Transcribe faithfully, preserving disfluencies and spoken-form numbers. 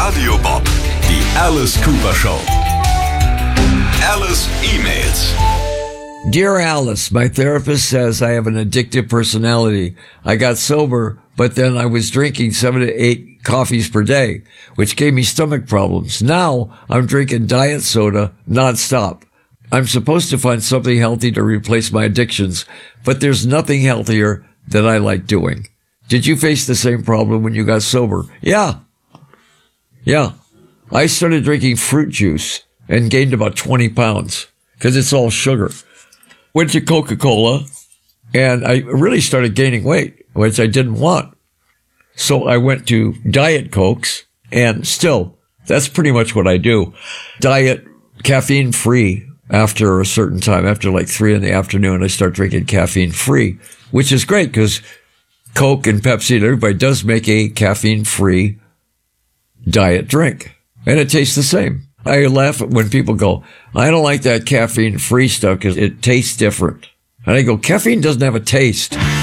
Radio Bob, die Alice Cooper Show. Alice E-Mails. Dear Alice, my therapist says I have an addictive personality. I got sober, but then I was drinking seven to eight coffees per day, which gave me stomach problems. Now I'm drinking diet soda nonstop. I'm supposed to find something healthy to replace my addictions, but there's nothing healthier that I like doing. Did you face the same problem when you got sober? Yeah. Yeah. I started drinking fruit juice and gained about twenty pounds because it's all sugar. Went to Coca-Cola and I really started gaining weight, which I didn't want. So I went to Diet Cokes, and still, that's pretty much what I do. Diet, caffeine free after a certain time, after like three in the afternoon, I start drinking caffeine free, which is great because Coke and Pepsi and everybody does make a caffeine free diet drink, and it tastes the same. I laugh when people go, I don't like that caffeine free stuff because it tastes different. And I go, caffeine doesn't have a taste.